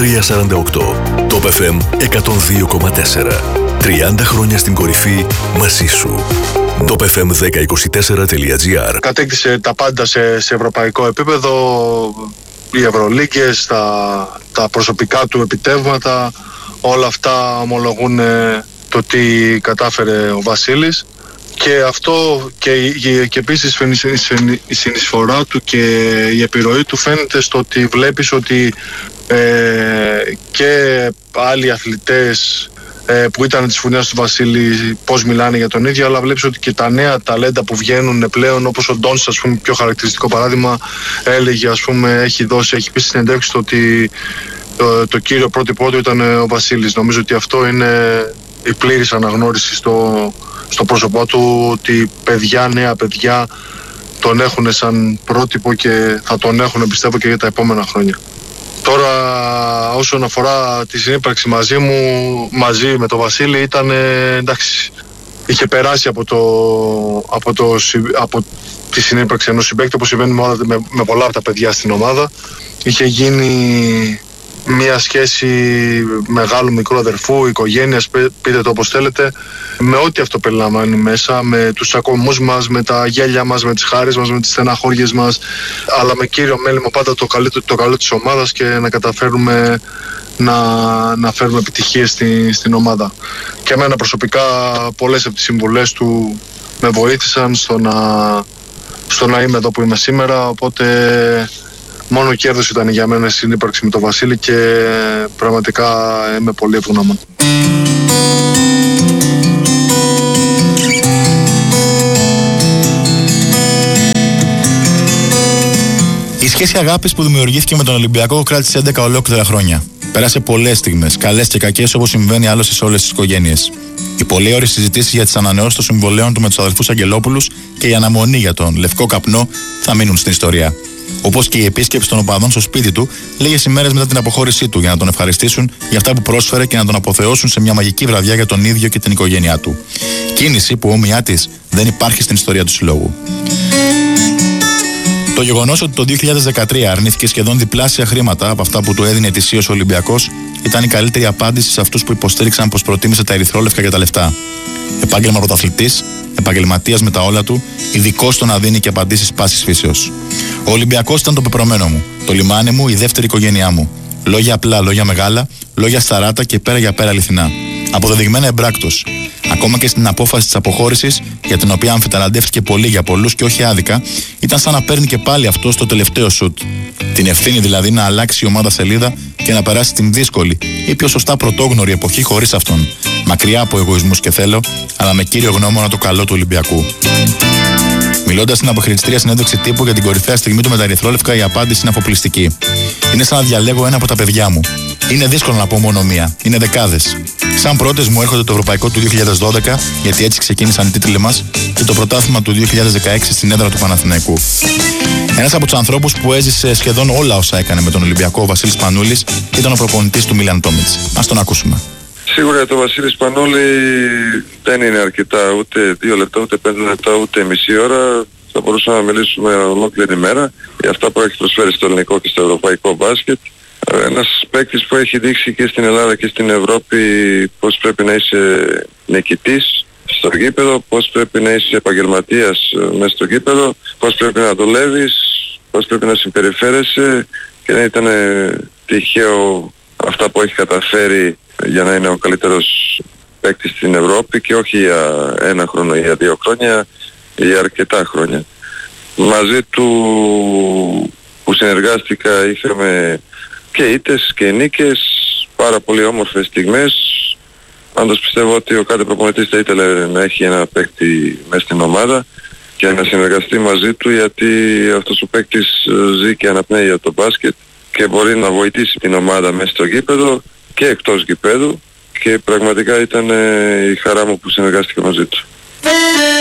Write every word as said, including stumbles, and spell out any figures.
τριακόσια σαράντα οκτώ. Top εφ εμ εκατόν δύο κόμμα τέσσερα. τριάντα χρόνια στην κορυφή μαζί σου. top εφ εμ δέκα είκοσι τέσσερα τελεία τζι άρ. Κατέκτησε τα πάντα σε, σε ευρωπαϊκό επίπεδο, οι Ευρωλίγκες, τα, τα προσωπικά του επιτεύγματα, όλα αυτά ομολογούν το τι κατάφερε ο Βασίλης. Και αυτό και, και, και επίσης η συνεισφορά του και η επιρροή του φαίνεται στο ότι βλέπεις ότι ε, και άλλοι αθλητές ε, που ήταν της φουρνιάς του Βασίλη πώς μιλάνε για τον ίδιο, αλλά βλέπεις ότι και τα νέα ταλέντα που βγαίνουν πλέον, όπως ο Ντόνς, ας πούμε, πιο χαρακτηριστικό παράδειγμα, έλεγε, ας πούμε, έχει δώσει, έχει πει στη συνεντεύξη το ότι το, το κύριο πρότυπό του ήταν ο Βασίλης. Νομίζω ότι αυτό είναι η πλήρης αναγνώριση στο, στο πρόσωπό του, ότι παιδιά, νέα παιδιά τον έχουν σαν πρότυπο και θα τον έχουν, πιστεύω, και για τα επόμενα χρόνια. Τώρα, όσον αφορά τη συνύπαρξη μαζί μου, μαζί με τον Βασίλη, ήταν, εντάξει, είχε περάσει από, το, από, το, από τη συνύπαρξη ενός συμπαίκτη, όπως συμβαίνει με, με, με πολλά από τα παιδιά στην ομάδα. Είχε γίνει μια σχέση μεγάλου μικρού αδερφού, οικογένειας, πείτε το όπως θέλετε, με ό,τι αυτό περιλαμβάνει μέσα, με τους ακομούς μας, με τα γέλια μας, με τις χάρες μας, με τις στεναχώριες μας, αλλά με κύριο μέλημα πάντα το καλό, το καλό της ομάδας και να καταφέρουμε να, να φέρουμε επιτυχίες στη, στην ομάδα. Και εμένα προσωπικά πολλές από τις συμβουλές του με βοήθησαν στο να, στο να είμαι εδώ που είμαι σήμερα, οπότε μόνο κέρδος ήταν για μένα η συνύπαρξη με τον Βασίλη και πραγματικά είμαι πολύ ευγνώμων. Η σχέση αγάπης που δημιουργήθηκε με τον Ολυμπιακό κράτησε έντεκα ολόκληρα χρόνια. Πέρασε πολλές στιγμές, καλές και κακές, όπως συμβαίνει άλλωστε σε όλες τις οικογένειες. Οι πολλές ώρες συζητήσεις για τις ανανεώσεις των συμβολέων του με τους αδελφούς Αγγελόπουλους και η αναμονή για τον λευκό καπνό θα μείνουν στην ιστορία. Όπως και η επίσκεψη των οπαδών στο σπίτι του λίγες ημέρες μετά την αποχώρησή του για να τον ευχαριστήσουν για αυτά που πρόσφερε και να τον αποθεώσουν σε μια μαγική βραδιά για τον ίδιο και την οικογένειά του. Κίνηση που όμοιά της δεν υπάρχει στην ιστορία του συλλόγου. Το γεγονός ότι το δύο χιλιάδες δεκατρία αρνήθηκε σχεδόν διπλάσια χρήματα από αυτά που του έδινε ετησίως ο Ολυμπιακός ήταν η καλύτερη απάντηση σε αυτούς που υποστήριξαν πως προτίμησε τα ερυθρόλευκα και τα λεφτά. Επάγγελμα πρωταθλητής, επαγγελματίας με τα όλα του, ειδικός στο να δίνει και απαντήσεις πάσης φύσεως. Ο Ολυμπιακός ήταν το πεπρωμένο μου, το λιμάνι μου, η δεύτερη οικογένειά μου. Λόγια απλά, λόγια μεγάλα, λόγια σταράτα και πέρα για πέρα αληθινά. Αποδεδειγμένα εμπράκτος. Ακόμα και στην απόφαση της αποχώρησης, για την οποία αμφιταλαντεύτηκε πολύ για πολλούς και όχι άδικα, ήταν σαν να παίρνει και πάλι αυτό στο τελευταίο σουτ. Την ευθύνη δηλαδή να αλλάξει η ομάδα σελίδα και να περάσει την δύσκολη ή πιο σωστά πρωτόγνωρη εποχή χωρίς αυτόν. Μακριά από εγωισμούς και θέλω, αλλά με κύριο γνώμονα το καλό του Ολυμπιακού. Μιλώντας στην αποχαιρετιστήρια συνέντευξη τύπου για την κορυφαία στιγμή του με τα ερυθρόλευκα, η απάντηση είναι αφοπλιστική. Είναι σαν να διαλέγω ένα από τα παιδιά μου. Είναι δύσκολο να πω μόνο μία. Είναι δεκάδες. Σαν πρώτες μου έρχονται το Ευρωπαϊκό του δύο χιλιάδες δώδεκα, γιατί έτσι ξεκίνησαν οι τίτλοι μας, και το πρωτάθλημα του δύο χιλιάδες δεκαέξι στην έδρα του Παναθηναϊκού. Ένας από τους ανθρώπους που έζησε σχεδόν όλα όσα έκανε με τον Ολυμπιακό, ο Βασίλης Σπανούλης, ήταν ο προπονητής του Μίλαν Τόμιτς. Ας τον ακούσουμε. Σίγουρα το Βασίλη Σπανούλη δεν είναι αρκετά ούτε δύο λεπτά, ούτε πέντε λεπτά, ούτε μισή ώρα. Θα μπορούσαμε να μιλήσουμε ολόκληρη μέρα για αυτά που έχει προσφέρει στο ελληνικό και στο ευρωπαϊκό μπάσκετ. Ένας παίκτης που έχει δείξει και στην Ελλάδα και στην Ευρώπη πώς πρέπει να είσαι νικητής στο γήπεδο, πώς πρέπει να είσαι επαγγελματίας μέσα στο γήπεδο, πώς πρέπει να δουλεύεις, πώς πρέπει να συμπεριφέρεσαι, και δεν ήταν τυχαίο αυτά που έχει καταφέρει για να είναι ο καλύτερος παίκτης στην Ευρώπη, και όχι για ένα χρόνο ή για δύο χρόνια, για αρκετά χρόνια. Μαζί του που συνεργάστηκα είχαμε και ήττες και νίκες, πάρα πολύ όμορφες στιγμές. Πάντως πιστεύω ότι ο κάθε προπονητής θα ήθελε να έχει ένα παίκτη μέσα στην ομάδα και να συνεργαστεί μαζί του, γιατί αυτός ο παίκτης ζει και αναπνέει για το μπάσκετ και μπορεί να βοηθήσει την ομάδα μέσα στο γήπεδο και εκτός γηπέδου, και πραγματικά ήταν η χαρά μου που συνεργάστηκα μαζί του.